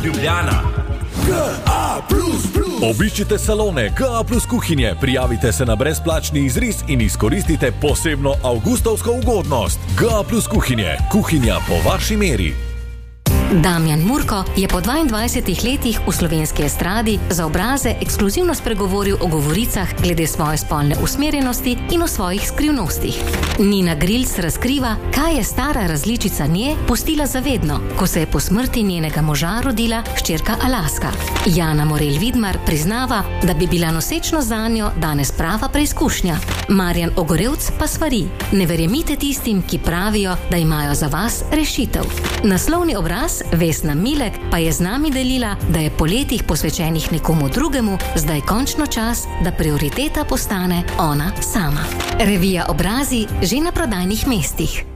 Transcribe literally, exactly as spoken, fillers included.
Ljubljana. G A plus plus. Obiščite salone G A plus kuhinje, prijavite se na brezplačni izris in izkoristite posebno avgustovsko ugodnost. G A plus kuhinje, kuhinja po vaši meri. Damjan Murko je po dvaindvajsetih letih v slovenski estradi za obraze ekskluzivno spregovoril o govoricah glede svoje spolne usmerjenosti in o svojih skrivnostih. Nina Grilc razkriva, kaj je stara različica nje pustila zavedno, ko se je po smrti njenega moža rodila hčerka Alaska. Jana Morel Vidmar priznava, da bi bila nosečnost zanjo danes prava preizkušnja. Marjan Ogorevc pa svari: ne verjemite tistim, ki pravijo, da imajo za vas rešitev. Naslovni obraz Vesna Milek pa je z nami delila, da je po letih posvečenih nekomu drugemu zdaj končno čas, da prioriteta postane ona sama. Revija Obrazi že na prodajnih mestih.